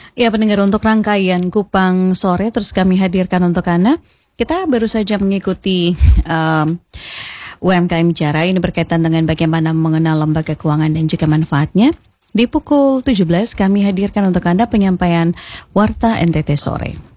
Ya, pendengar, untuk rangkaian Kupang Sore terus kami hadirkan untuk Anda. Kita baru saja mengikuti UMKM Bicara. Ini berkaitan dengan bagaimana mengenal lembaga keuangan dan juga manfaatnya. Di pukul 17 kami hadirkan untuk Anda penyampaian Warta NTT Sore.